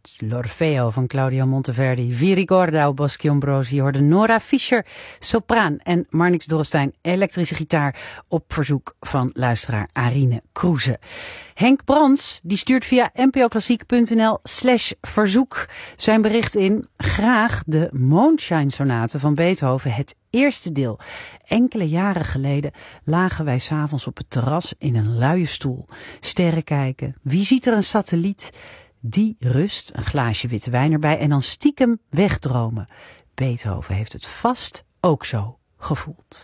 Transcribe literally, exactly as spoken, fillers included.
uit L'Orfeo van Claudio Monteverdi. Vi ricorda o boschi ombrosi. Je hoorde Nora Fischer, sopraan. En Marnix Dorrestein, elektrische gitaar. Op verzoek van luisteraar Arine Kroeze. Henk Brands, die stuurt via npoklassiek.nl slash verzoek zijn bericht in. Graag de Moonshine Sonate van Beethoven, het eerste deel. Enkele jaren geleden lagen wij 's avonds op het terras in een luie stoel. Sterren kijken. Wie ziet er een satelliet? Die rust, een glaasje witte wijn erbij en dan stiekem wegdromen. Beethoven heeft het vast ook zo gevoeld.